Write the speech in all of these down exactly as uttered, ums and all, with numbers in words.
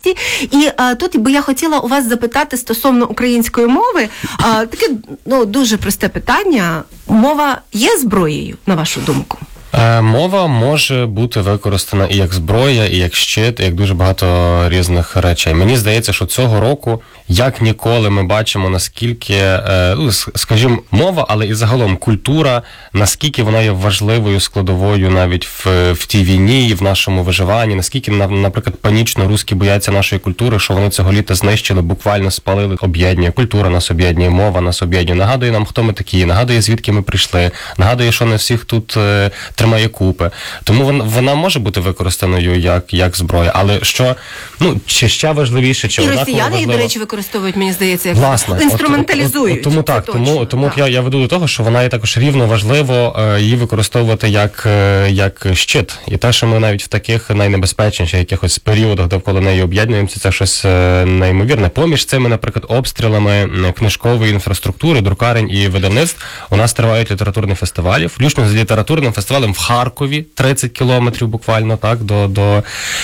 національності. І а, тут би я хотіла у вас запитати стосовно української мови. А, таке, ну, дуже просте питання. Мова є зброєю, на вашу думку? Мова може бути використана і як зброя, і як щит, і як дуже багато різних речей. Мені здається, що цього року, як ніколи, ми бачимо, наскільки, скажімо, мова, але і загалом культура, наскільки вона є важливою складовою навіть в, в тій війні і в нашому виживанні, наскільки, наприклад, панічно русські бояться нашої культури, що вони цього літа знищили, буквально спалили. Об'єднує культура, нас об'єднує, мова нас об'єднує, нагадує нам, хто ми такі, нагадує, звідки ми прийшли, нагадує, що не всіх тут тримає купи. Тому вона, вона може бути використаною як, як зброя. Але що, ну, чи ще важливіше, чи однаково важливо... І росіяни, до речі, використовують, мені здається, як власне, інструменталізують. От, от, от, тому так, тому, тому я, я веду до того, що вона є також рівно важливо е, її використовувати як, е, як щит. І те, що ми навіть в таких найнебезпечніших якихось періодах довкола неї об'єднуємося, це щось е, неймовірне. Поміж цими, наприклад, обстрілами книжкової інфраструктури, друкарень і видавництв у нас тривають літературні фестивалі, включно з літературним фестивалем в Харкові, тридцять кілометрів буквально, так, до, до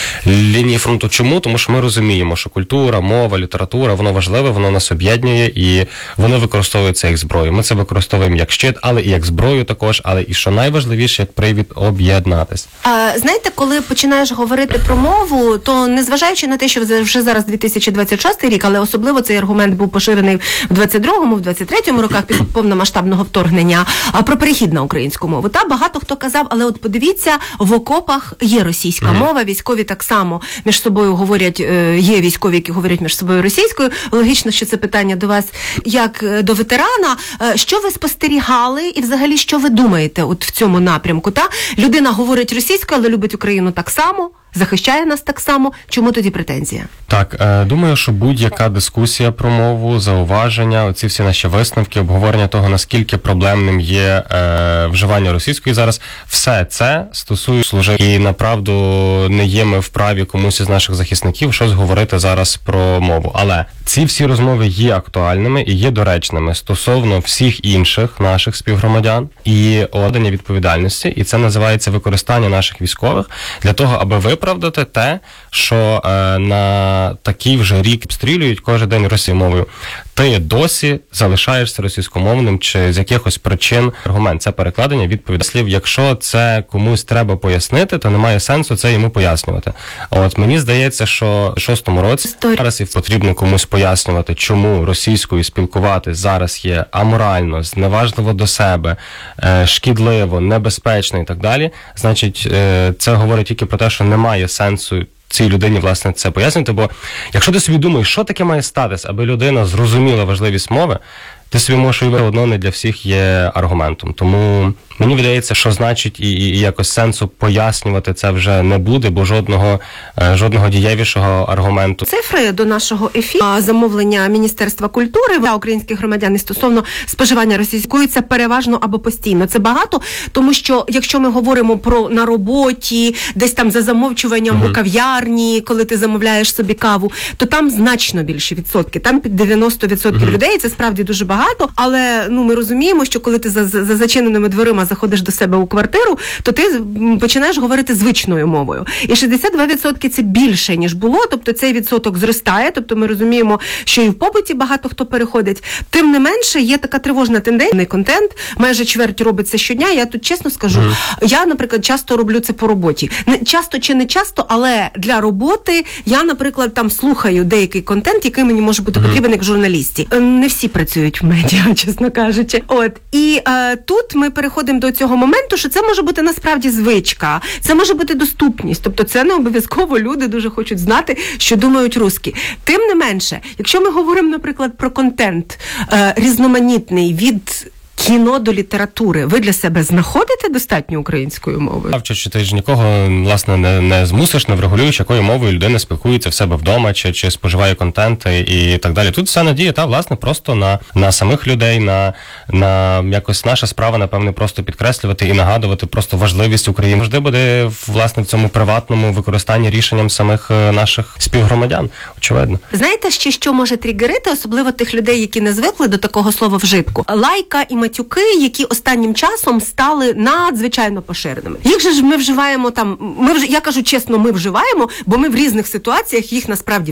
лінії фронту. Чому? Тому що ми розуміємо, що культура, мова, література, воно важливе, воно нас об'єднує і воно використовується як зброю. Ми це використовуємо як щит, але і як зброю також, але і що найважливіше, як привід об'єднатись. А, знаєте, коли починаєш говорити про мову, то незважаючи на те, що вже зараз дві тисячі двадцять шостий рік, але особливо цей аргумент був поширений в двадцять другому, в двадцять третьому роках під повномасштабного вторгнення, а про перехід на українську мову. Та багато хто казав, але от подивіться, в окопах є російська mm. мова, військові так само між собою говорять, є військові, які говорять між собою російською. Логічно, що це питання до вас як до ветерана. Що ви спостерігали і взагалі що ви думаєте от в цьому напрямку? Та? Людина говорить російською, але любить Україну так само, захищає нас так само. Чому тоді претензія? Так, е, думаю, що будь-яка дискусія про мову, зауваження, оці всі наші висновки, обговорення того, наскільки проблемним є е, вживання російської зараз, все це стосується служити. І, направду, не є ми вправі комусь із наших захисників щось говорити зараз про мову. Але ці всі розмови є актуальними і є доречними стосовно всіх інших наших співгромадян і одання відповідальності. І це називається використання наших військових для того, аби виправдати те, що е, на такий вже рік обстрілюють кожен день російською мовою. Ти досі залишаєшся російськомовним чи з якихось причин. Аргумент – це перекладення відповідальності. Якщо це комусь треба пояснити, то немає сенсу це йому пояснювати. А от мені здається, що в шостому році зараз і потрібно комусь пояснювати, чому російською спілкуватись зараз є аморально, зневажливо до себе, шкідливо, небезпечно і так далі. Значить, це говорить тільки про те, що немає сенсу цій людині, власне, це пояснити, бо якщо ти собі думаєш, що таке має статись, аби людина зрозуміла важливість мови, ти собі можеш уявити, одно не для всіх є аргументом. Тому мені видається, що значить і, і якось сенсу пояснювати це вже не буде, бо жодного, жодного дієвішого аргументу. Цифри до нашого ефіру, замовлення Міністерства культури для українських громадян стосовно споживання російської, це переважно або постійно. Це багато, тому що якщо ми говоримо про на роботі, десь там за замовчуванням угу. у кав'ярні, коли ти замовляєш собі каву, то там значно більші відсотки. Там під дев'яносто відсотків угу. людей, це справді дуже багато. Але ну ми розуміємо, що коли ти за, за, за зачиненими дверима заходиш до себе у квартиру, то ти починаєш говорити звичною мовою. І шістдесят два відсотки це більше, ніж було, тобто цей відсоток зростає, тобто ми розуміємо, що і в побуті багато хто переходить. Тим не менше, є така тривожна тенденція. Контент майже чверть робиться щодня. Я тут чесно скажу, mm. я, наприклад, часто роблю це по роботі. Не часто чи не часто, але для роботи я, наприклад, там слухаю деякий контент, який мені може бути mm. потрібен як журналісті. Не всі працюють в медіа, чесно кажучи. От. І е, тут ми переходимо до цього моменту, що це може бути насправді звичка, це може бути доступність, тобто це не обов'язково люди дуже хочуть знати, що думають русські. Тим не менше, якщо ми говоримо, наприклад, про контент е, різноманітний від кіно до літератури, ви для себе знаходите достатньо українською мовою? Чи ти ж нікого, власне, не, не змусиш, не врегулюєш, якою мовою людина спілкується в себе вдома, чи, чи споживає контент і так далі. Тут вся надія, та, власне, просто на, на самих людей, на, на якось наша справа, напевне, просто підкреслювати і нагадувати просто важливість України. Завжди буде, власне, в цьому приватному використанні рішенням самих наших співгромадян, очевидно. Знаєте, ще що може тригерити, особливо тих людей, які не звикли до такого слова вжитку? Лайка і матюки, які останнім часом стали надзвичайно поширеними. Їх же ж ми вживаємо там, ми вже, я кажу чесно, ми вживаємо, бо ми в різних ситуаціях їх насправді